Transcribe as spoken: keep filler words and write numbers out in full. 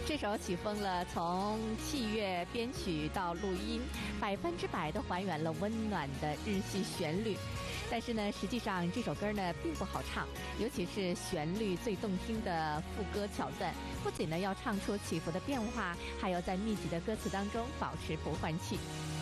这首起风了，从器乐编曲到录音，百分之百的还原了温暖的日系旋律。但是呢，实际上这首歌呢并不好唱，尤其是旋律最动听的副歌桥段，不仅呢要唱出起伏的变化，还要在密集的歌词当中保持不换气。